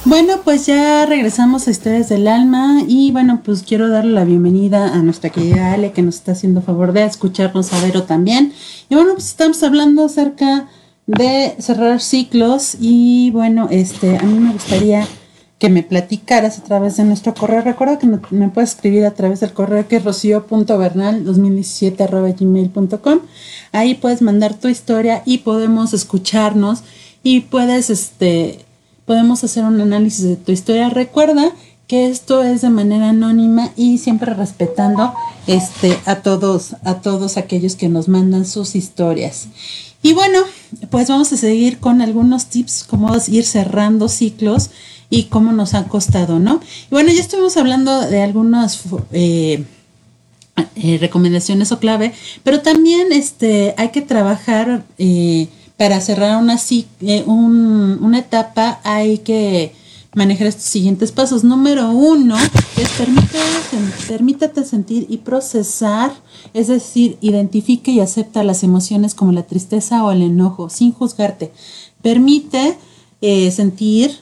Bueno, pues ya regresamos a Historias del Alma y bueno, pues quiero darle la bienvenida a nuestra querida Ale que nos está haciendo favor de escucharnos, a Vero también. Y bueno, pues estamos hablando acerca de cerrar ciclos y bueno, a mí me gustaría que me platicaras a través de nuestro correo. Recuerda que me puedes escribir a través del correo que es rocio.bernal2017@gmail.com. Ahí puedes mandar tu historia y podemos escucharnos y podemos hacer un análisis de tu historia. Recuerda que esto es de manera anónima y siempre respetando a todos aquellos que nos mandan sus historias. Y bueno, pues vamos a seguir con algunos tips, cómo ir cerrando ciclos y cómo nos ha costado, ¿no? Y bueno, ya estuvimos hablando de algunas recomendaciones o clave, pero también hay que trabajar para cerrar una etapa. Hay que manejar estos siguientes pasos. Número 1 es permítete sentir y procesar, es decir, identifique y acepta las emociones como la tristeza o el enojo sin juzgarte. Permite sentir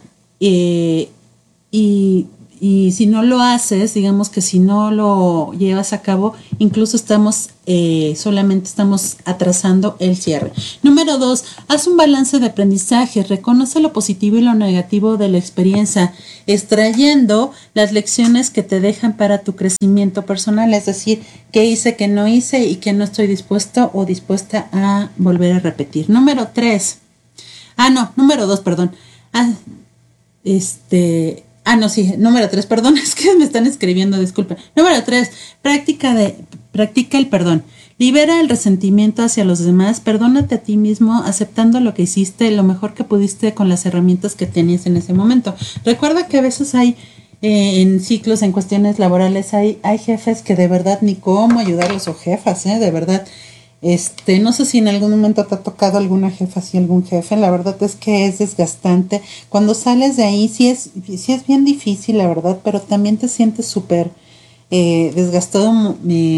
y si no lo haces, digamos que si no lo llevas a cabo, incluso solamente estamos atrasando el cierre. Número 2, haz un balance de aprendizaje, reconoce lo positivo y lo negativo de la experiencia, extrayendo las lecciones que te dejan para tu crecimiento personal, es decir, qué hice, qué no hice y qué no estoy dispuesto o dispuesta a volver a repetir. Número 2, perdón. Número 3, perdón, es que me están escribiendo, disculpen. Número 3, practica el perdón. Libera el resentimiento hacia los demás, perdónate a ti mismo, aceptando lo que hiciste, lo mejor que pudiste con las herramientas que tenías en ese momento. Recuerda que a veces hay, en ciclos, en cuestiones laborales, hay jefes que de verdad ni cómo ayudarlos, o jefas, de verdad. No sé si en algún momento te ha tocado alguna jefa, así algún jefe. La verdad es que es desgastante. Cuando sales de ahí sí es bien difícil, la verdad, pero también te sientes súper desgastado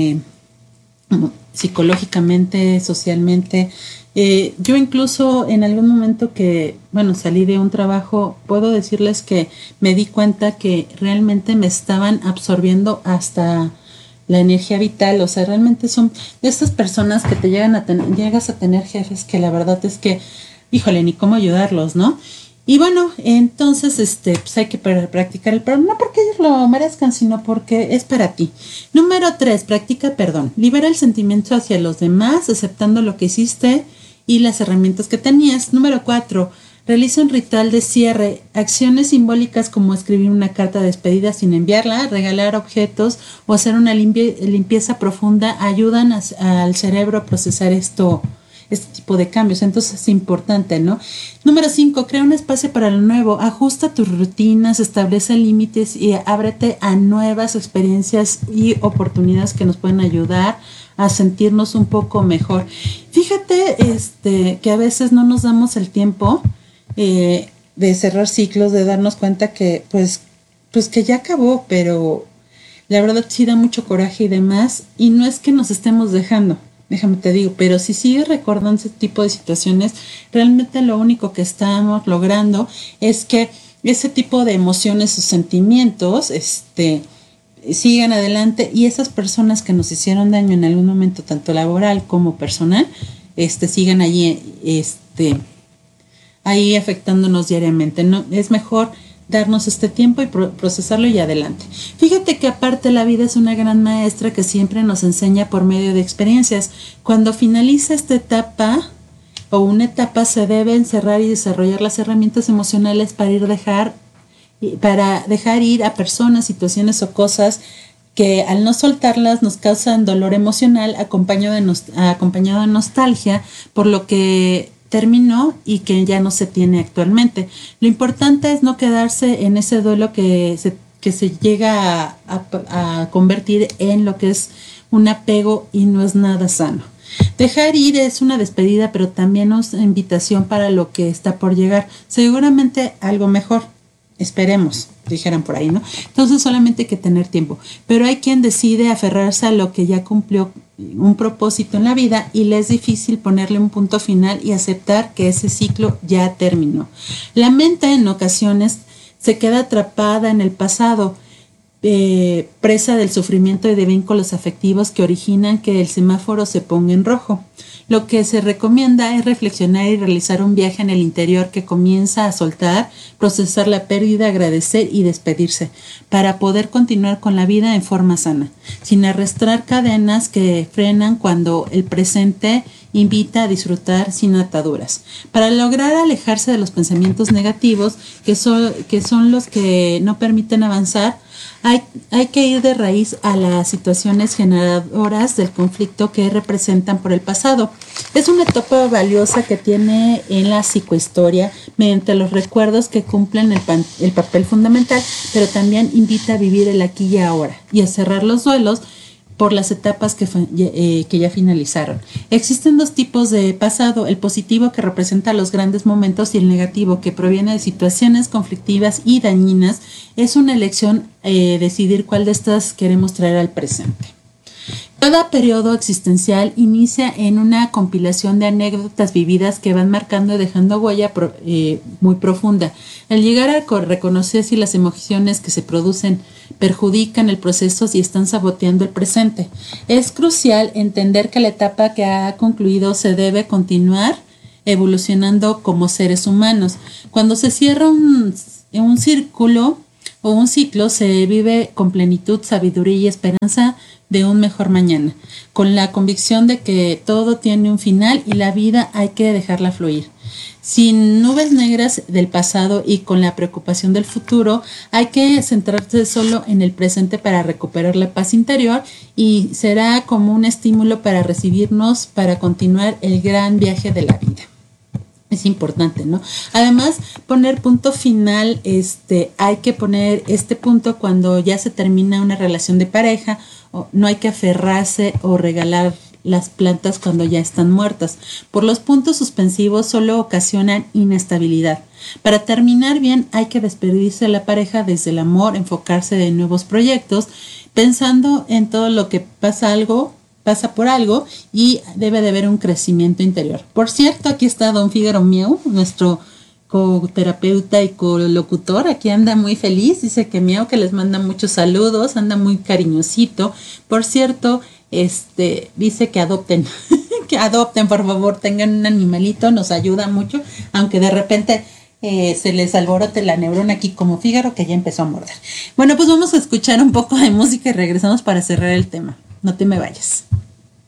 psicológicamente, socialmente. Yo incluso en algún momento salí de un trabajo, puedo decirles que me di cuenta que realmente me estaban absorbiendo hasta la energía vital. O sea, realmente son de estas personas que llegas a tener jefes que la verdad es que, híjole, ni cómo ayudarlos, ¿no? Y bueno, entonces, pues hay que practicar el perdón, no porque ellos lo merezcan, sino porque es para ti. Número 3, practica perdón. Libera el sentimiento hacia los demás, aceptando lo que hiciste y las herramientas que tenías. Número 4, realiza un ritual de cierre, acciones simbólicas como escribir una carta de despedida sin enviarla, regalar objetos o hacer una limpieza profunda ayudan al cerebro a procesar este tipo de cambios. Entonces es importante, ¿no? Número 5, crea un espacio para lo nuevo, ajusta tus rutinas, establece límites y ábrete a nuevas experiencias y oportunidades que nos pueden ayudar a sentirnos un poco mejor. Fíjate que a veces no nos damos el tiempo de cerrar ciclos, de darnos cuenta que pues que ya acabó, pero la verdad sí da mucho coraje y demás, y no es que nos estemos dejando, déjame te digo, pero si sigues recordando ese tipo de situaciones, realmente lo único que estamos logrando es que ese tipo de emociones o sentimientos sigan adelante, y esas personas que nos hicieron daño en algún momento, tanto laboral como personal, sigan allí ahí afectándonos diariamente. No, es mejor darnos este tiempo y procesarlo y adelante. Fíjate que aparte la vida es una gran maestra que siempre nos enseña por medio de experiencias. Cuando finaliza esta etapa o una etapa, se deben cerrar y desarrollar las herramientas emocionales para dejar ir a personas, situaciones o cosas que al no soltarlas nos causan dolor emocional acompañado de nostalgia por lo que terminó y que ya no se tiene actualmente. Lo importante es no quedarse en ese duelo que se llega a convertir en lo que es un apego, y no es nada sano. Dejar ir es una despedida, pero también es una invitación para lo que está por llegar. Seguramente algo mejor. Esperemos, dijeran por ahí, ¿no? Entonces solamente hay que tener tiempo. Pero hay quien decide aferrarse a lo que ya cumplió un propósito en la vida y le es difícil ponerle un punto final y aceptar que ese ciclo ya terminó. La mente en ocasiones se queda atrapada en el pasado, presa del sufrimiento y de vínculos afectivos que originan que el semáforo se ponga en rojo. Lo que se recomienda es reflexionar y realizar un viaje en el interior que comienza a soltar, procesar la pérdida, agradecer y despedirse, para poder continuar con la vida en forma sana, sin arrastrar cadenas que frenan cuando el presente invita a disfrutar sin ataduras. Para lograr alejarse de los pensamientos negativos, que son los que no permiten avanzar, hay que ir de raíz a las situaciones generadoras del conflicto que representan por el pasado. Es una etapa valiosa que tiene en la psicohistoria mediante los recuerdos que cumplen el papel fundamental, pero también invita a vivir el aquí y ahora y a cerrar los duelos por las etapas que ya finalizaron. Existen dos tipos de pasado: el positivo, que representa los grandes momentos, y el negativo, que proviene de situaciones conflictivas y dañinas. Es una elección decidir cuál de estas queremos traer al presente. Cada periodo existencial inicia en una compilación de anécdotas vividas que van marcando y dejando huella muy profunda. Al llegar a reconocer si las emociones que se producen perjudican el proceso y están saboteando el presente, es crucial entender que la etapa que ha concluido se debe continuar evolucionando como seres humanos. Cuando se cierra un círculo o un ciclo, se vive con plenitud, sabiduría y esperanza de un mejor mañana, con la convicción de que todo tiene un final y la vida hay que dejarla fluir. Sin nubes negras del pasado y con la preocupación del futuro, hay que centrarse solo en el presente para recuperar la paz interior, y será como un estímulo para recibirnos para continuar el gran viaje de la vida. Es importante, ¿no? Además, poner punto final, hay que poner este punto cuando ya se termina una relación de pareja. No hay que aferrarse o regalar las plantas cuando ya están muertas. Por los puntos suspensivos solo ocasionan inestabilidad. Para terminar bien, hay que despedirse de la pareja desde el amor, enfocarse en nuevos proyectos, pensando en todo lo que pasa por algo, y debe de haber un crecimiento interior. Por cierto, aquí está don Fígaro Miau, nuestro coterapeuta y colocutor. Aquí anda muy feliz, dice que Miau, que les manda muchos saludos, anda muy cariñosito. Por cierto, dice que adopten, que adopten, por favor, tengan un animalito, nos ayuda mucho, aunque de repente se les alborote la neurona aquí como Fígaro, que ya empezó a morder. Bueno, pues vamos a escuchar un poco de música y regresamos para cerrar el tema. No te me vayas.